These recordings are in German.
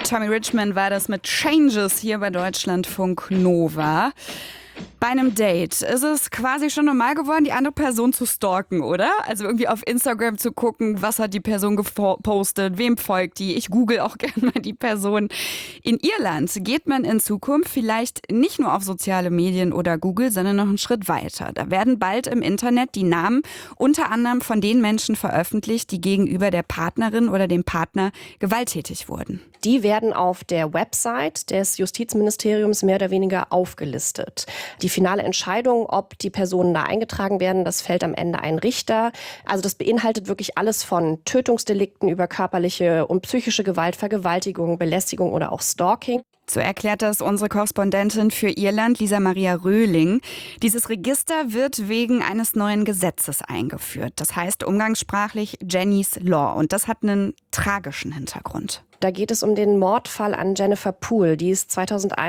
Tommy Richman war das mit Changes hier bei Deutschlandfunk Nova. Bei einem Date ist es quasi schon normal geworden, die andere Person zu stalken, oder? Also irgendwie auf Instagram zu gucken, was hat die Person gepostet, wem folgt die. Ich google auch gerne mal die Person. In Irland geht man in Zukunft vielleicht nicht nur auf soziale Medien oder Google, sondern noch einen Schritt weiter. Da werden bald im Internet die Namen unter anderem von den Menschen veröffentlicht, die gegenüber der Partnerin oder dem Partner gewalttätig wurden. Die werden auf der Website des Justizministeriums mehr oder weniger aufgelistet. Die finale Entscheidung, ob die Personen da eingetragen werden, das fällt am Ende ein Richter. Also das beinhaltet wirklich alles von Tötungsdelikten über körperliche und psychische Gewalt, Vergewaltigung, Belästigung oder auch Stalking. So erklärt das unsere Korrespondentin für Irland, Lisa Maria Röhling. Dieses Register wird wegen eines neuen Gesetzes eingeführt. Das heißt umgangssprachlich Jenny's Law. Und das hat einen tragischen Hintergrund. Da geht es um den Mordfall an Jennifer Poole. Die ist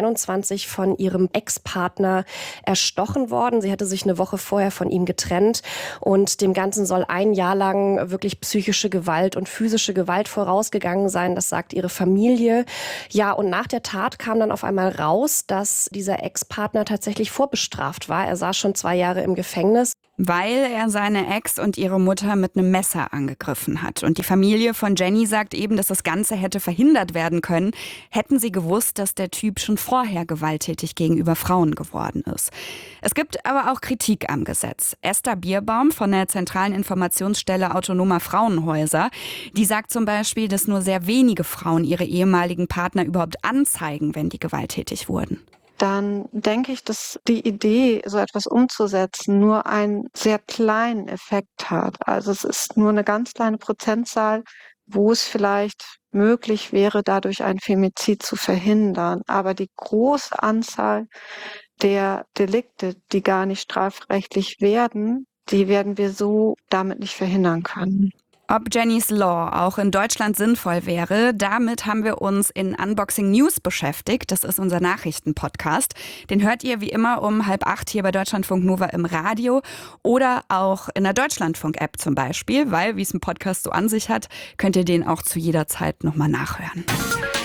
2021 von ihrem Ex-Partner erstochen worden. Sie hatte sich eine Woche vorher von ihm getrennt. Und dem Ganzen soll ein Jahr lang wirklich psychische Gewalt und physische Gewalt vorausgegangen sein. Das sagt ihre Familie. Ja, und nach der Tat kam dann auf einmal raus, dass dieser Ex-Partner tatsächlich vorbestraft war. Er saß schon 2 Jahre im Gefängnis. Weil er seine Ex und ihre Mutter mit einem Messer angegriffen hat. Und die Familie von Jenny sagt eben, dass das Ganze hätte verhindert werden können, hätten sie gewusst, dass der Typ schon vorher gewalttätig gegenüber Frauen geworden ist. Es gibt aber auch Kritik am Gesetz. Esther Bierbaum von der Zentralen Informationsstelle Autonomer Frauenhäuser, die sagt zum Beispiel, dass nur sehr wenige Frauen ihre ehemaligen Partner überhaupt anzeigen, wenn die gewalttätig wurden. Dann denke ich, dass die Idee, so etwas umzusetzen, nur einen sehr kleinen Effekt hat. Also es ist nur eine ganz kleine Prozentzahl, wo es vielleicht möglich wäre, dadurch ein Femizid zu verhindern. Aber die große Anzahl der Delikte, die gar nicht strafrechtlich werden, die werden wir so damit nicht verhindern können. Ob Jenny's Law auch in Deutschland sinnvoll wäre, damit haben wir uns in Unboxing News beschäftigt. Das ist unser Nachrichtenpodcast. Den hört ihr wie immer um 7:30 hier bei Deutschlandfunk Nova im Radio oder auch in der Deutschlandfunk-App zum Beispiel, weil, wie es ein Podcast so an sich hat, könnt ihr den auch zu jeder Zeit nochmal nachhören.